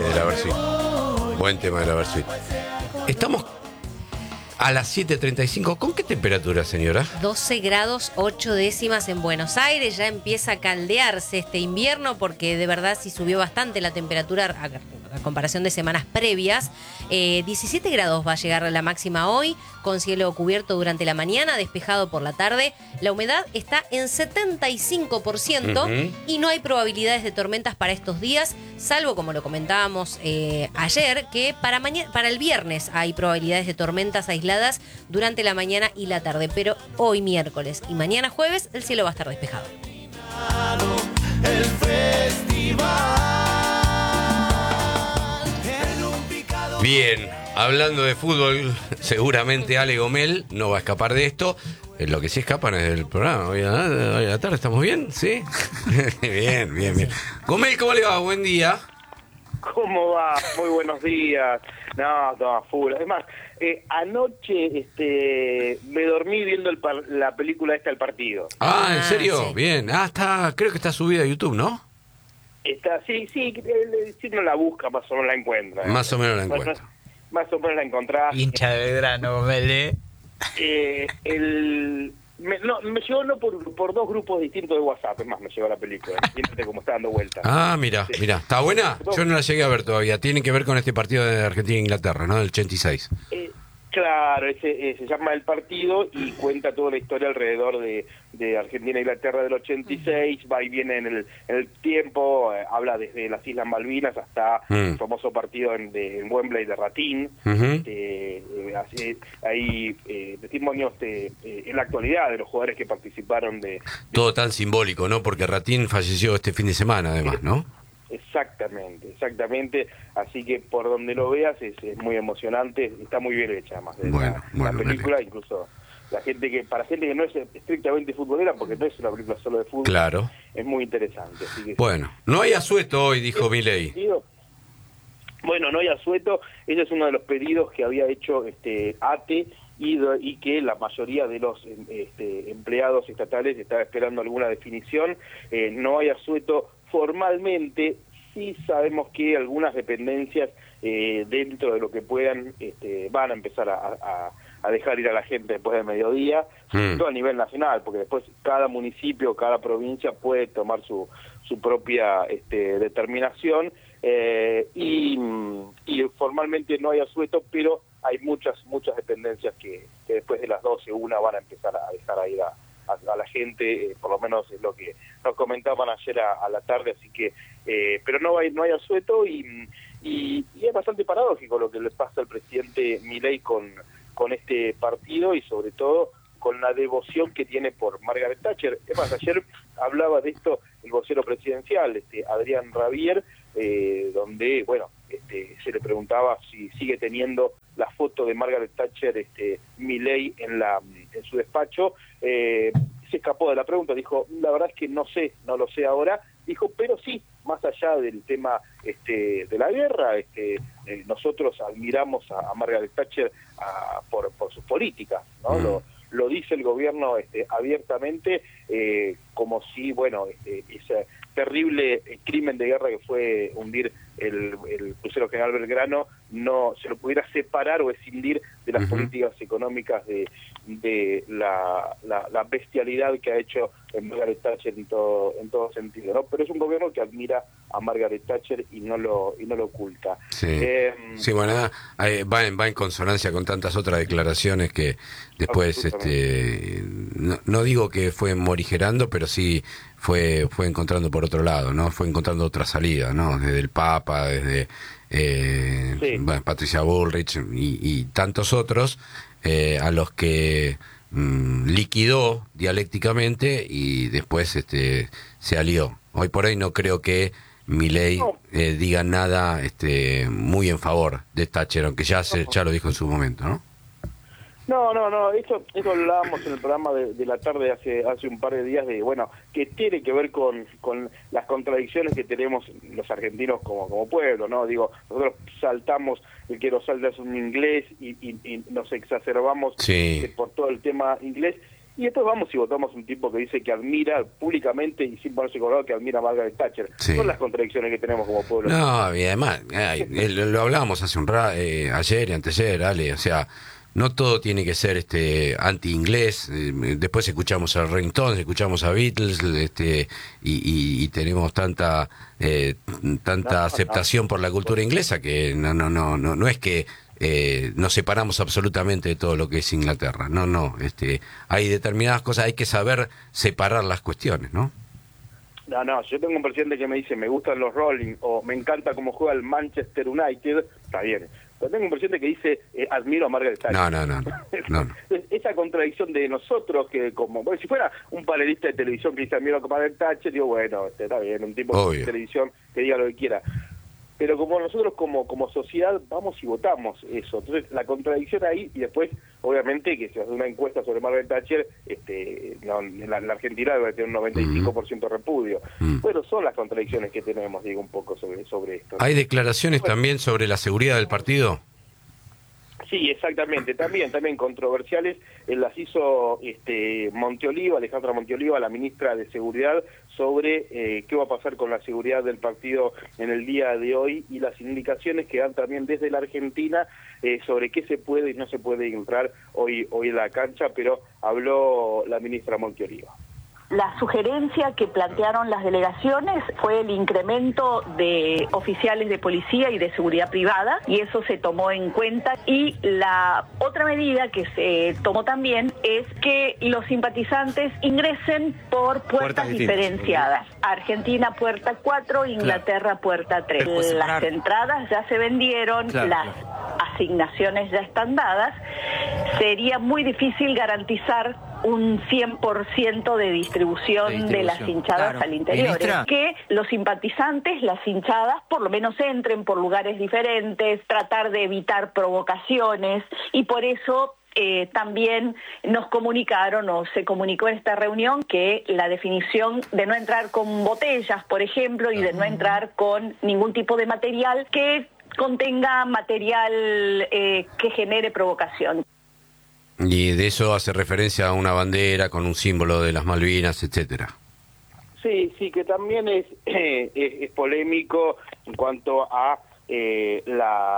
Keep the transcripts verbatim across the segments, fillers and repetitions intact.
de la Versuit. Buen tema de la Versuit. Estamos a las siete treinta y cinco. ¿Con qué temperatura, señora? doce grados ocho décimas en Buenos Aires. Ya empieza a caldearse este invierno porque de verdad sí subió bastante la temperatura a, a comparación de semanas previas. Eh, diecisiete grados va a llegar la máxima hoy, con cielo cubierto durante la mañana, despejado por la tarde. La humedad está en setenta y cinco por ciento uh-huh. y no hay probabilidades de tormentas para estos días, salvo, como lo comentábamos eh, ayer, que para, mañana, para el viernes hay probabilidades de tormentas aisladas durante la mañana y la tarde. Pero hoy miércoles y mañana jueves el cielo va a estar despejado. El festival. Bien, hablando de fútbol, seguramente Ale Gomel no va a escapar de esto. Lo que sí escapan es del programa. Hoy a, hoy a la tarde, ¿estamos bien? ¿Sí? Bien, bien, bien. Gomel, ¿cómo le va? Buen día. ¿Cómo va? Muy buenos días. No, no, full. Además, eh, anoche este, me dormí viendo el par- la película esta, El Partido. Ah, ¿en serio? Sí. Bien. Ah, está, creo que está subida a YouTube, ¿no? Está, sí, sí, eh, si uno la busca, más o menos la encuentra. Más o menos la encuentra. Más, más o menos la encontrás. Hincha de Belgrano, Mele. Eh, el, me, no, me llegó no por, por dos grupos distintos de WhatsApp, es más, me llegó la película. Fíjate cómo está dando vuelta. Ah, mira, Sí. mira. ¿Está buena? Yo no la llegué a ver todavía. Tiene que ver con este partido de Argentina e Inglaterra, ¿no? Del ochenta y seis. Eh, claro, ese, eh, se llama El Partido y cuenta toda la historia alrededor de, de Argentina e Inglaterra del ochenta y seis, va y viene en el, en el tiempo, eh, habla desde las Islas Malvinas hasta Mm. el famoso partido en, de, en Wembley de Ratín. Ujú. Este, eh, así, hay eh, testimonios de, eh, en la actualidad de los jugadores que participaron de... de Todo tan simbólico, ¿no? Porque Ratín falleció este fin de semana, además, ¿no? Exactamente, exactamente. Así que por donde lo veas es, es muy emocionante, está muy bien hecha, además de Bueno, la, bueno, la película, vale. incluso la gente que para gente que no es estrictamente futbolera, porque no es una película solo de fútbol, Claro. es muy interesante. Así que, Bueno, no hay asueto hoy, dijo Milei. Digo, bueno, no hay asueto, ese es uno de los pedidos que había hecho este ATE y, y que la mayoría de los este, empleados estatales estaba esperando alguna definición. Eh, no hay asueto formalmente, sí sabemos que algunas dependencias eh, dentro de lo que puedan este, van a empezar a, a, a dejar ir a la gente después del mediodía, Mm. todo a nivel nacional, porque después cada municipio, cada provincia puede tomar su, su propia este, determinación. Eh, y, y formalmente no hay asueto, pero hay muchas muchas dependencias que, que después de las doce, una van a empezar a dejar a ir a, a, a la gente, eh, por lo menos es lo que nos comentaban ayer a, a la tarde, así que, eh, pero no hay no hay asueto y, y, y es bastante paradójico lo que le pasa al presidente Milei con, con este partido y sobre todo con la devoción que tiene por Margaret Thatcher. Es más, ayer hablaba de esto el vocero presidencial, este Adrián Rabier, eh, donde, bueno, este, se le preguntaba si sigue teniendo la foto de Margaret Thatcher, este, Milei en la en su despacho. Eh, se escapó de la pregunta, dijo, la verdad es que no sé, no lo sé ahora. Dijo, pero sí, más allá del tema este, de la guerra, este, eh, nosotros admiramos a, a Margaret Thatcher a, por, por sus políticas, ¿no? Mm. Lo, lo dice el gobierno este, abiertamente, eh, como si, bueno, este, ese terrible crimen de guerra que fue hundir el, el crucero General Belgrano no se lo pudiera separar o escindir de las uh-huh. políticas económicas de, de la, la, la bestialidad que ha hecho en Margaret Thatcher en todo, en todo sentido, ¿no? Pero es un gobierno que admira a Margaret Thatcher y no lo y no lo oculta. Sí, eh, sí bueno, va en, va en consonancia con tantas otras declaraciones que después, este no, no digo que fue morigerando, pero sí fue fue encontrando por otro lado, ¿no? Fue encontrando otra salida, ¿no? Desde el Papa, desde eh, sí. bueno, Patricia Bullrich y, y tantos otros eh, a los que mmm, liquidó dialécticamente y después este se alió. Hoy por hoy no creo que Milei no. eh, diga nada este muy en favor de Thatcher, aunque ya se, ya lo dijo en su momento, ¿no? No, no, no, eso, eso hablábamos en el programa de, de la tarde hace hace un par de días, de bueno, que tiene que ver con, con las contradicciones que tenemos los argentinos como, como pueblo, ¿no? Digo, nosotros saltamos, el que nos salta es un inglés y, y, y nos exacerbamos sí. por todo el tema inglés, y después vamos y votamos un tipo que dice que admira públicamente y sin ponerse colorado que admira a Margaret Thatcher. Sí. Son las contradicciones que tenemos como pueblo. No, y además, ay, lo, lo hablábamos hace un rato, eh, ayer y anteayer, Ale, o sea, no todo tiene que ser este anti-inglés. Eh, después escuchamos a Rolling Stones, escuchamos a Beatles, este, y, y, y tenemos tanta eh, tanta No, aceptación no. por la cultura inglesa que no no no no no es que eh, nos separamos absolutamente de todo lo que es Inglaterra. No, no, este, hay determinadas cosas, hay que saber separar las cuestiones, ¿no? No, no, yo tengo un presidente que me dice, me gustan los Rolling, o me encanta cómo juega el Manchester United, está bien. Pero tengo un presidente que dice, eh, admiro a Margaret Thatcher. No, no, no, no, no, no. Esa contradicción de nosotros, que como, bueno, si fuera un panelista de televisión que dice admiro a Margaret Thatcher, digo, bueno, este, está bien, un tipo Obvio. de televisión que diga lo que quiera. Pero como nosotros como como sociedad vamos y votamos eso, entonces la contradicción ahí, y después obviamente que se hace una encuesta sobre Margaret Thatcher, este, no, en la, la Argentina debe tener un noventa y cinco por ciento repudio. Mm. Bueno, son las contradicciones que tenemos, digo, un poco sobre sobre esto. ¿Hay declaraciones Bueno, también sobre la seguridad del partido? Sí, exactamente, también también controversiales, eh, las hizo este Monteoliva, Alejandra Monteoliva, la ministra de Seguridad, sobre eh, qué va a pasar con la seguridad del partido en el día de hoy, y las indicaciones que dan también desde la Argentina eh, sobre qué se puede y no se puede entrar hoy hoy en la cancha, pero habló la ministra Monteoliva. La sugerencia que plantearon las delegaciones fue el incremento de oficiales de policía y de seguridad privada, y eso se tomó en cuenta. Y la otra medida que se tomó también es que los simpatizantes ingresen por puertas, puertas diferenciadas. Argentina puerta cuatro, Inglaterra claro. puerta tres. Las entradas ya se vendieron, claro, las claro. asignaciones ya están dadas. Sería muy difícil garantizar un cien por ciento de distribución, de distribución de las hinchadas claro. al interior. ¿Ministra? Que los simpatizantes, las hinchadas, por lo menos entren por lugares diferentes, tratar de evitar provocaciones, y por eso eh, también nos comunicaron, o se comunicó en esta reunión, que la definición de no entrar con botellas, por ejemplo, y de no entrar con ningún tipo de material que contenga material eh, que genere provocación. Y de eso hace referencia a una bandera con un símbolo de las Malvinas, etcétera. Sí, sí, que también es, eh, es, es polémico en cuanto a eh, la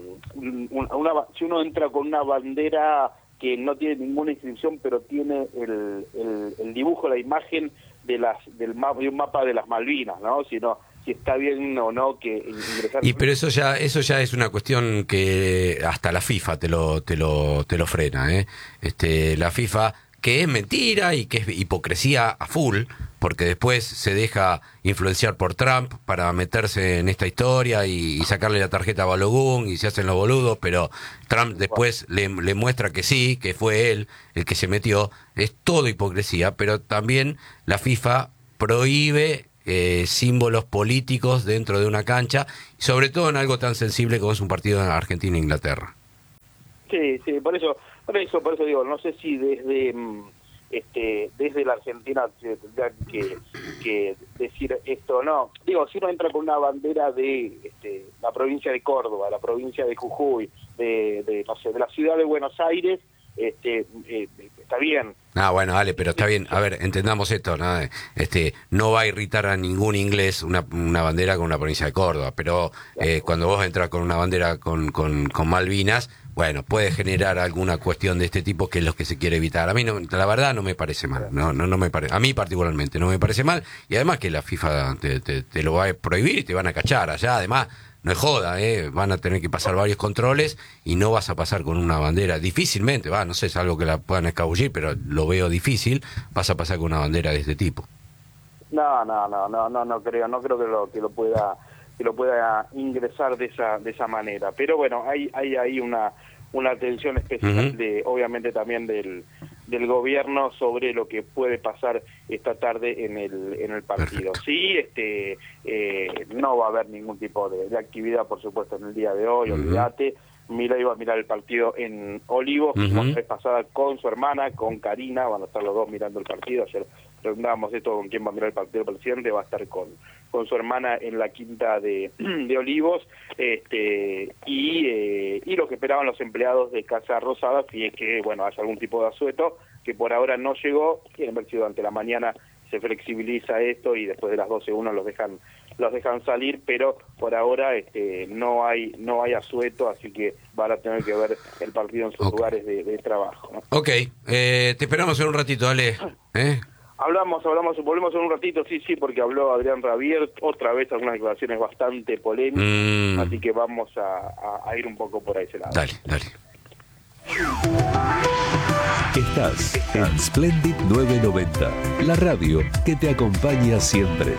una, una, si uno entra con una bandera que no tiene ninguna inscripción, pero tiene el, el, el dibujo, la imagen de las del mapa, de un mapa de las Malvinas, ¿no? Si no si está bien o no que ingresar. Y pero eso ya eso ya es una cuestión que hasta la FIFA te lo te lo te lo frena, ¿eh? Este la FIFA, que es mentira y que es hipocresía a full, porque después se deja influenciar por Trump para meterse en esta historia y, y sacarle la tarjeta a Balogun, y se hacen los boludos, pero Trump después le, le muestra que sí, que fue él el que se metió. Es todo hipocresía, pero también la FIFA prohíbe Eh, símbolos políticos dentro de una cancha, sobre todo en algo tan sensible como es un partido en Argentina e Inglaterra. Sí, sí, por eso, por eso, por eso digo, no sé si desde este desde la Argentina se tendría que, que decir esto o no. Digo, si uno entra con una bandera de este, la provincia de Córdoba, la provincia de Jujuy, de, de no sé, de la ciudad de Buenos Aires, este eh, está bien. Ah, bueno, Ale, pero está bien. A ver, entendamos esto, ¿no? Este, no va a irritar a ningún inglés una, una bandera con una provincia de Córdoba, pero eh, cuando vos entras con una bandera con, con, con Malvinas, bueno, puede generar alguna cuestión de este tipo, que es lo que se quiere evitar. A mí, no, la verdad, no me parece mal. No, no, no me parece. A mí particularmente no me parece mal, y además que la FIFA te, te, te lo va a prohibir y te van a cachar allá. Además, no es joda, ¿eh? Van a tener que pasar varios controles y no vas a pasar con una bandera. Difícilmente, va, no sé, es algo que la puedan escabullir, pero lo veo difícil. Vas a pasar con una bandera de este tipo. No, no, no, no, no, no creo, no creo que lo que lo pueda que lo pueda ingresar de esa de esa manera. Pero bueno, hay hay ahí una una atención especial uh-huh. de, obviamente también del del gobierno sobre lo que puede pasar esta tarde en el en el partido. Perfecto. Sí, este eh, no va a haber ningún tipo de, de actividad, por supuesto, en el día de hoy, uh-huh. olvídate. Mira, iba a mirar el partido en Olivos, uh-huh. la vez pasada con su hermana, con Karina, van a estar los dos mirando el partido. Ayer preguntábamos esto, con quién va a mirar el partido el presidente, va a estar con, con su hermana en la quinta de, de Olivos, este, y, eh, y lo que esperaban los empleados de Casa Rosada, si es que, bueno, haya algún tipo de asueto, que por ahora no llegó, quieren ver si durante la mañana se flexibiliza esto y después de las doce uno los dejan los dejan salir, pero por ahora este, no hay no hay asueto, así que van a tener que ver el partido en sus okay. lugares de, de trabajo, ¿no? Ok, eh, te esperamos en un ratito, Ale. ¿Eh? Hablamos, hablamos, volvemos en un ratito, sí, sí, porque habló Adrián Rabier, otra vez algunas declaraciones bastante polémicas, mm. así que vamos a, a, a ir un poco por ese lado. Dale, dale. Estás en Splendid novecientos noventa, la radio que te acompaña siempre.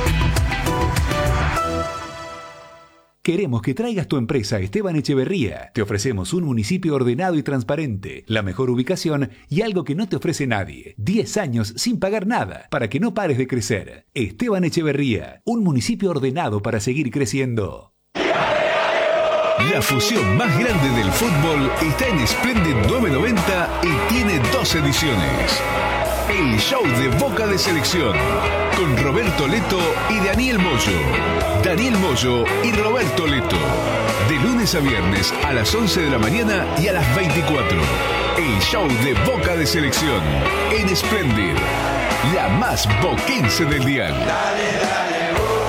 Queremos que traigas tu empresa a Esteban Echeverría. Te ofrecemos un municipio ordenado y transparente, la mejor ubicación y algo que no te ofrece nadie. diez años sin pagar nada, para que no pares de crecer. Esteban Echeverría, un municipio ordenado para seguir creciendo. La fusión más grande del fútbol está en Splendid novecientos noventa y tiene dos ediciones. El show de Boca de Selección, con Roberto Leto y Daniel Moyo. Daniel Moyo y Roberto Leto. De lunes a viernes a las once de la mañana y a las veinticuatro. El show de Boca de Selección en Splendid, la más boquense del dial. Dale, dale.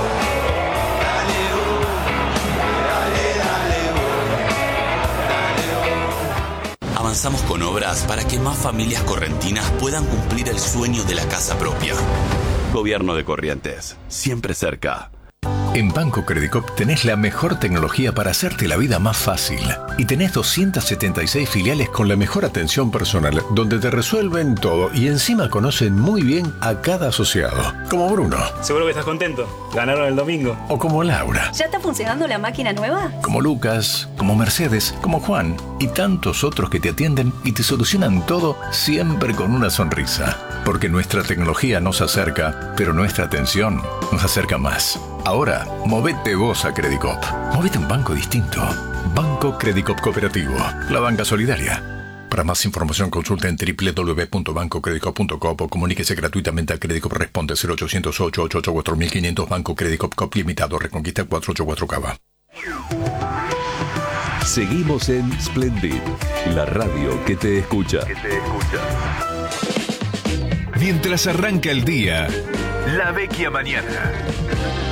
Avanzamos con obras para que más familias correntinas puedan cumplir el sueño de la casa propia. Gobierno de Corrientes, siempre cerca. En Banco Credicop tenés la mejor tecnología para hacerte la vida más fácil. Y tenés doscientas setenta y seis filiales con la mejor atención personal, donde te resuelven todo y encima conocen muy bien a cada asociado. Como Bruno. Seguro que estás contento. Ganaron el domingo. O como Laura. ¿Ya está funcionando la máquina nueva? Como Lucas, como Mercedes, como Juan y tantos otros que te atienden y te solucionan todo siempre con una sonrisa. Porque nuestra tecnología nos acerca, pero nuestra atención nos acerca más. Ahora, movete vos a Credicop. Movete a un banco distinto. Banco Credicop Cooperativo. La banca solidaria. Para más información consulta en doble u doble u doble u punto banco credicop punto com o comuníquese gratuitamente a Credicop. Responde cero ochocientos ocho, ochocientos ochenta y cuatro mil quinientos. Banco Credicop Cop Limitado. Reconquista cuatrocientos ochenta y cuatro Cava. Seguimos en Splendid, la radio que te escucha. Que te escucha. Mientras arranca el día, la vecchia mañana.